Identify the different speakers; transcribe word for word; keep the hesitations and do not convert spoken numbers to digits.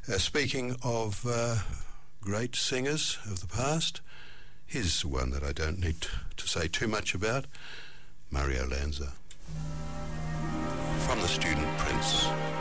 Speaker 1: Uh, speaking of uh, great singers of the past, here's one that I don't need to say too much about, Mario Lanza. From the Student Prince.